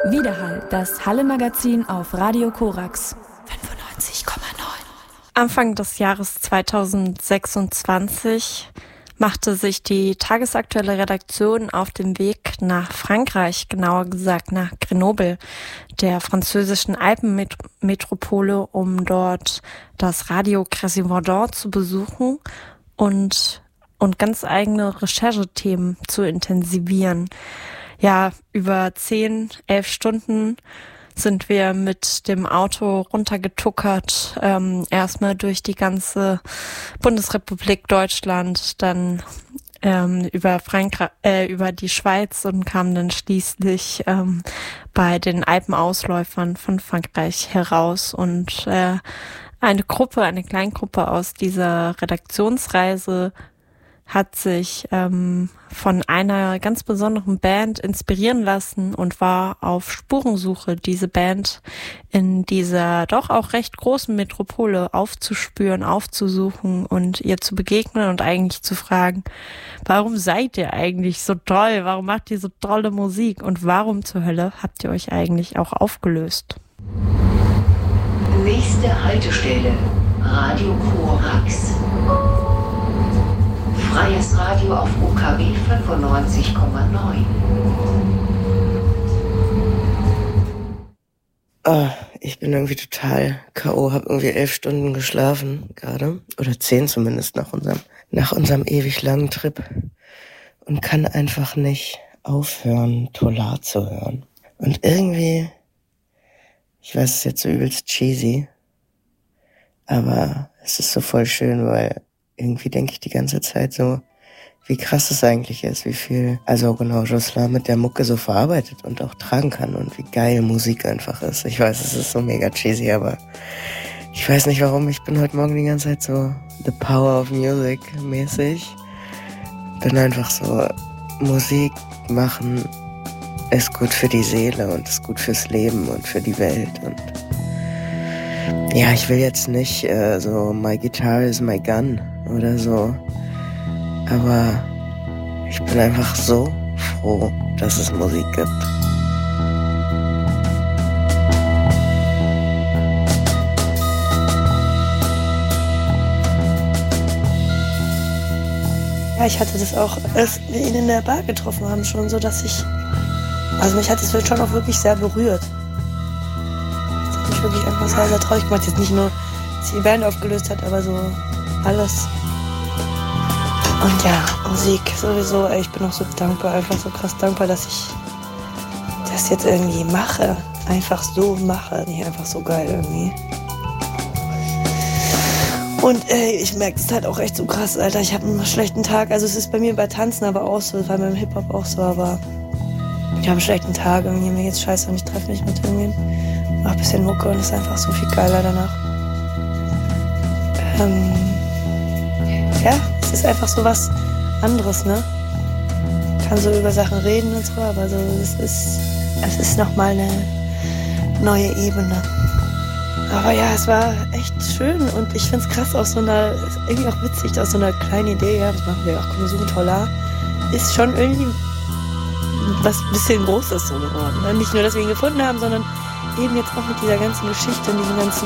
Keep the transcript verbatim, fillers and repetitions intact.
Widerhall, das Halle-Magazin auf Radio Korax fünfundneunzig Komma neun. Anfang des Jahres zweitausendsechsundzwanzig machte sich die tagesaktuelle Redaktion auf den Weg nach Frankreich, genauer gesagt nach Grenoble, der französischen Alpenmetropole, um dort das Radio Quasimodo zu besuchen und, und ganz eigene Recherchethemen zu intensivieren. Ja, über zehn, elf Stunden sind wir mit dem Auto runtergetuckert, ähm, erstmal durch die ganze Bundesrepublik Deutschland, dann ähm, über Frankreich, äh, über die Schweiz und kamen dann schließlich ähm, bei den Alpenausläufern von Frankreich heraus. Und äh, eine Gruppe, eine Kleingruppe aus dieser Redaktionsreise hat sich ähm, von einer ganz besonderen Band inspirieren lassen und war auf Spurensuche, diese Band in dieser doch auch recht großen Metropole aufzuspüren, aufzusuchen und ihr zu begegnen und eigentlich zu fragen, warum seid ihr eigentlich so toll? Warum macht ihr so tolle Musik? Und warum zur Hölle habt ihr euch eigentlich auch aufgelöst? Nächste Haltestelle, Radio Korax. Freies Radio auf U K W fünfundneunzig Komma neun. Oh, ich bin irgendwie total K O, habe irgendwie elf Stunden geschlafen gerade, oder zehn zumindest nach unserem, nach unserem ewig langen Trip und kann einfach nicht aufhören, Tolar zu hören. Und irgendwie, ich weiß, es ist jetzt so übelst cheesy, aber es ist so voll schön, weil irgendwie denke ich die ganze Zeit so, wie krass es eigentlich ist, wie viel, also genau, Jocelyn mit der Mucke so verarbeitet und auch tragen kann und wie geil Musik einfach ist. Ich weiß, es ist so mega cheesy, aber ich weiß nicht warum, ich bin heute Morgen die ganze Zeit so The Power of Music mäßig. Bin einfach so, Musik machen ist gut für die Seele und ist gut fürs Leben und für die Welt und ja, ich will jetzt nicht äh, so My Guitar is my gun oder so, aber ich bin einfach so froh, dass es Musik gibt. Ja, ich hatte das auch, als wir ihn in der Bar getroffen haben, schon so, dass ich, also mich hat es schon auch wirklich sehr berührt. Wirklich einfach sehr, sehr traurig gemacht. Jetzt nicht nur, dass sie die Band aufgelöst hat, aber so alles. Und ja, Musik sowieso, ey, ich bin auch so dankbar, einfach so krass dankbar, dass ich das jetzt irgendwie mache. Einfach so mache, nicht einfach so geil irgendwie. Und ey, ich merke es halt auch echt so krass, Alter. Ich habe einen schlechten Tag. Also es ist bei mir bei Tanzen aber auch so, das war beim Hip-Hop auch so, aber ich habe einen schlechten Tag irgendwie. Mir geht's scheiße und ich treffe mich mit irgendwem. Mach ein bisschen Mucke und es ist einfach so viel geiler danach. Ähm, ja, es ist einfach so was anderes, ne? Kann so über Sachen reden und so, aber so, es ist, es ist nochmal eine neue Ebene. Aber ja, es war echt schön und ich find's krass, aus so einer, irgendwie auch witzig, aus so einer kleinen Idee, ja, das machen wir auch, komm, wir suchen Tolar, ist schon irgendwie was bisschen Großes so geworden. Ne? Nicht nur, dass wir ihn gefunden haben, sondern eben jetzt auch mit dieser ganzen Geschichte und diesem ganzen